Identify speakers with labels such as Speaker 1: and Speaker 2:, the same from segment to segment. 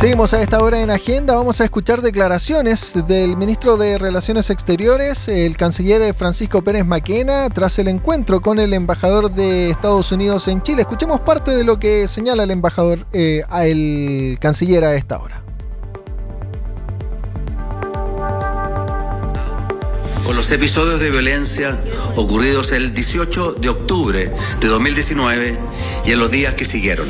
Speaker 1: Seguimos a esta hora en Agenda. Vamos a escuchar declaraciones del ministro de Relaciones Exteriores, el canciller Francisco Pérez Maquena, tras el encuentro con el embajador de Estados Unidos en Chile. Escuchemos parte de lo que señala el embajador, el canciller a esta hora.
Speaker 2: Con los episodios de violencia ocurridos el 18 de octubre de 2019 y en los días que siguieron.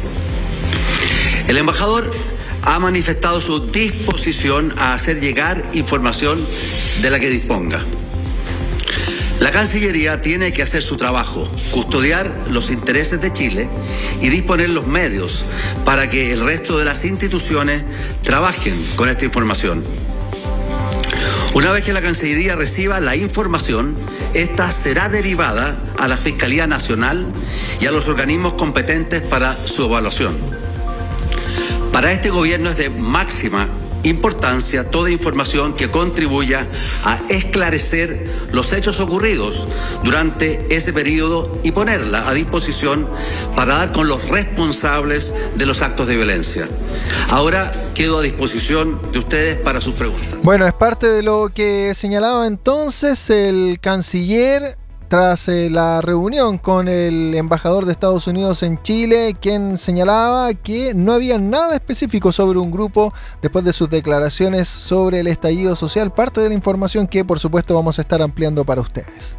Speaker 2: El embajador ha manifestado su disposición a hacer llegar información de la que disponga. La Cancillería tiene que hacer su trabajo, custodiar los intereses de Chile y disponer los medios para que el resto de las instituciones trabajen con esta información. Una vez que la Cancillería reciba la información, esta será derivada a la Fiscalía Nacional y a los organismos competentes para su evaluación. Para este gobierno es de máxima importancia toda información que contribuya a esclarecer los hechos ocurridos durante ese periodo y ponerla a disposición para dar con los responsables de los actos de violencia. Ahora quedo a disposición de ustedes para sus preguntas.
Speaker 1: Bueno, es parte de lo que señalaba entonces el canciller tras la reunión con el embajador de Estados Unidos en Chile, quien señalaba que no había nada específico sobre un grupo después de sus declaraciones sobre el estallido social, parte de la información que por supuesto vamos a estar ampliando para ustedes.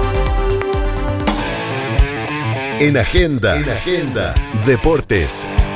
Speaker 3: En Agenda, Deportes.